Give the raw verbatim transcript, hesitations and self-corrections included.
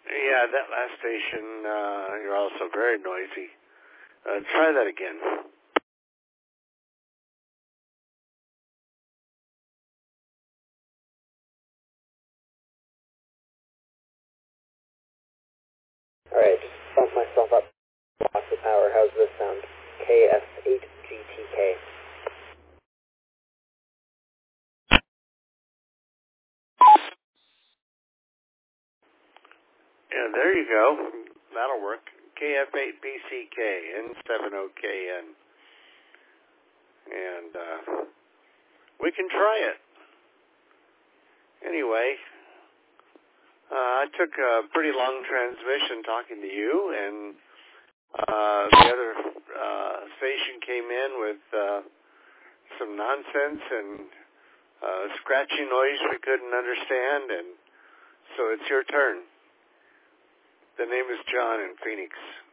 Yeah, that last station, uh, you're also very noisy. Uh, try that again. All right, just bump myself up. Lost the power. How's this sound? K S eight G T K. Yeah, there you go. That'll work. K F eight B C K, N seven O K N. And uh, we can try it. Anyway, uh, I took a pretty long transmission talking to you, and uh, the other uh, station came in with uh, some nonsense and uh, scratchy noise we couldn't understand, and so it's your turn. The name is John in Phoenix.